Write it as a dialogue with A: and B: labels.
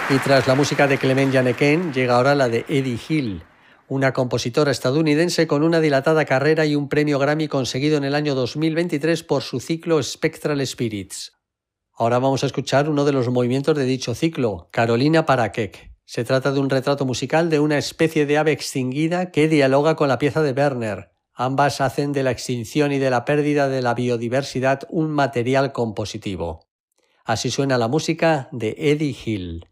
A: Y tras la música de Clement Janeken, llega ahora la de Eddie Hill, una compositora estadounidense con una dilatada carrera y un premio Grammy conseguido en el año 2023 por su ciclo Spectral Spirits. Ahora vamos a escuchar uno de los movimientos de dicho ciclo, Carolina Parakek. Se trata de un retrato musical de una especie de ave extinguida que dialoga con la pieza de Werner. Ambas hacen de la extinción y de la pérdida de la biodiversidad un material compositivo. Así suena la música de Eddie Hill.